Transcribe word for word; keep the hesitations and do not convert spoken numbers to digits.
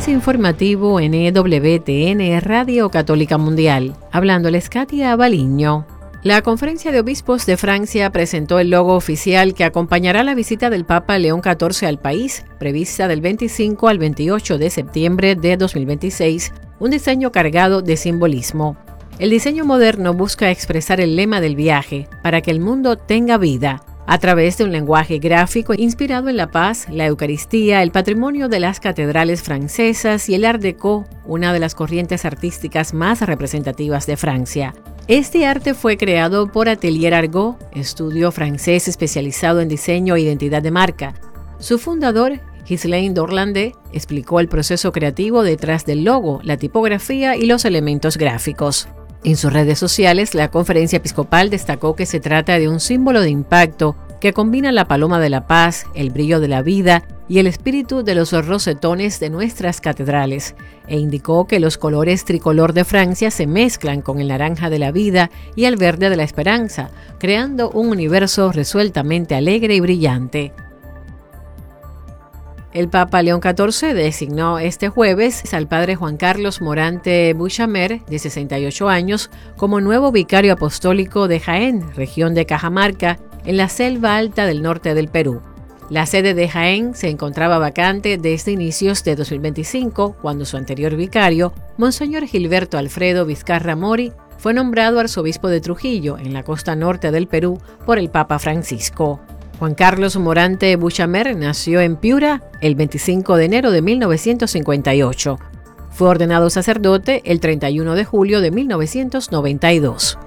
Servicio informativo N W T N Radio Católica Mundial. Hablándoles Katia Baliño. La Conferencia de Obispos de Francia presentó el logo oficial que acompañará la visita del Papa León catorce al país, prevista del veinticinco al veintiocho de septiembre de dos mil veintiséis, un diseño cargado de simbolismo. El diseño moderno busca expresar el lema del viaje, para que el mundo tenga vida, a través de un lenguaje gráfico inspirado en la paz, la Eucaristía, el patrimonio de las catedrales francesas y el Art Déco, una de las corrientes artísticas más representativas de Francia. Este arte fue creado por Atelier Argot, estudio francés especializado en diseño e identidad de marca. Su fundador, Ghislaine Dorlandais, explicó el proceso creativo detrás del logo, la tipografía y los elementos gráficos. En sus redes sociales, la Conferencia Episcopal destacó que se trata de un símbolo de impacto que combina la paloma de la paz, el brillo de la vida y el espíritu de los rosetones de nuestras catedrales, e indicó que los colores tricolor de Francia se mezclan con el naranja de la vida y el verde de la esperanza, creando un universo resueltamente alegre y brillante. El Papa León catorce designó este jueves al padre Juan Carlos Morante Buchamer, de sesenta y ocho años, como nuevo vicario apostólico de Jaén, región de Cajamarca, en la selva alta del norte del Perú. La sede de Jaén se encontraba vacante desde inicios de dos mil veinticinco, cuando su anterior vicario, Monseñor Gilberto Alfredo Vizcarra Mori, fue nombrado arzobispo de Trujillo, en la costa norte del Perú, por el Papa Francisco. Juan Carlos Morante Buchamer nació en Piura el veinticinco de enero de mil novecientos cincuenta y ocho. Fue ordenado sacerdote el treinta y uno de julio de mil novecientos noventa y dos.